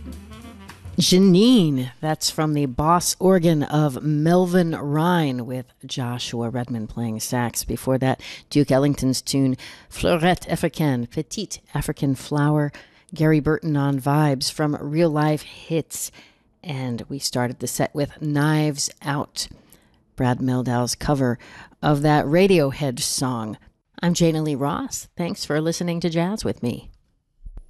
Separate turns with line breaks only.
Janine, that's from the Boss organ of Melvin Rhine with Joshua Redman playing sax. Before that, Duke Ellington's tune Fleurette Africaine, Petite African Flower, Gary Burton on vibes from Real Life Hits. And we started the set with Knives Out, Brad Meldau's cover of that Radiohead song. I'm Jana Lee Ross. Thanks for listening to Jazz with me.